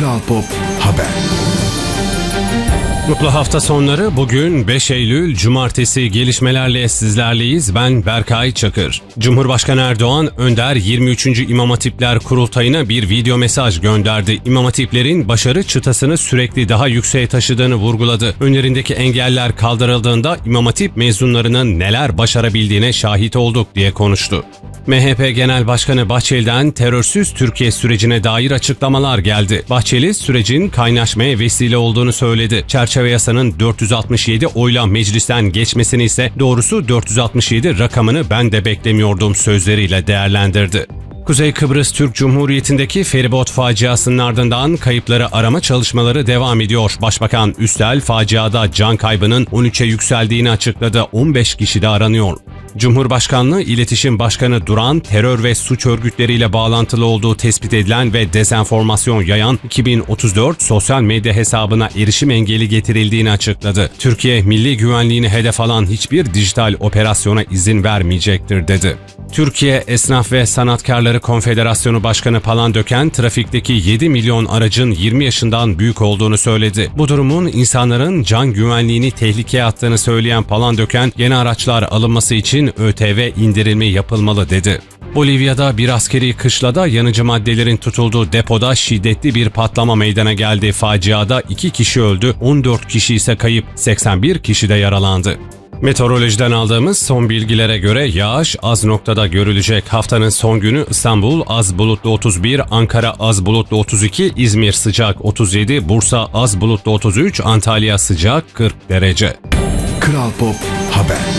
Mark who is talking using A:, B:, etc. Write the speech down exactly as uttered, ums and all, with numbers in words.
A: Kral Pop Haber.
B: Mutlu hafta sonları. Bugün beş Eylül Cumartesi, gelişmelerle sizlerleyiz. Ben Berkay Çakır. Cumhurbaşkanı Erdoğan, Önder yirmi üçüncü İmam Hatipler Kurultayı'na bir video mesaj gönderdi. İmam Hatiplerin başarı çıtasını sürekli daha yükseğe taşıdığını vurguladı. Önlerindeki engeller kaldırıldığında İmam Hatip mezunlarının neler başarabildiğine şahit olduk diye konuştu. M H P Genel Başkanı Bahçeli'den terörsüz Türkiye sürecine dair açıklamalar geldi. Bahçeli, sürecin kaynaşmaya vesile olduğunu söyledi. Çerçeve yasanın dört yüz altmış yedi oyla meclisten geçmesini ise doğrusu dört yüz altmış yedi rakamını ben de beklemiyordum sözleriyle değerlendirdi. Kuzey Kıbrıs Türk Cumhuriyeti'ndeki feribot faciasının ardından kayıpları arama çalışmaları devam ediyor. Başbakan Üstel, faciada can kaybının on üçe yükseldiğini açıkladı. on beş kişi de aranıyor. Cumhurbaşkanlığı İletişim Başkanı Duran, terör ve suç örgütleriyle bağlantılı olduğu tespit edilen ve dezenformasyon yayan iki bin otuz dört sosyal medya hesabına erişim engeli getirildiğini açıkladı. Türkiye, milli güvenliğini hedef alan hiçbir dijital operasyona izin vermeyecektir dedi. Türkiye Esnaf ve Sanatkarları Konfederasyonu Başkanı Palandöken, trafikteki yedi milyon aracın yirmi yaşından büyük olduğunu söyledi. Bu durumun insanların can güvenliğini tehlikeye attığını söyleyen Palandöken, yeni araçlar alınması için ÖTV indirimi yapılmalı dedi. Bolivya'da bir askeri kışlada yanıcı maddelerin tutulduğu depoda şiddetli bir patlama meydana geldi. Faciada iki kişi öldü, on dört kişi ise kayıp, seksen bir kişi de yaralandı. Meteorolojiden aldığımız son bilgilere göre yağış az noktada görülecek. Haftanın son günü İstanbul az bulutlu otuz bir, Ankara az bulutlu otuz iki, İzmir sıcak otuz yedi, Bursa az bulutlu otuz üç, Antalya sıcak kırk derece.
A: Kral Pop Haber.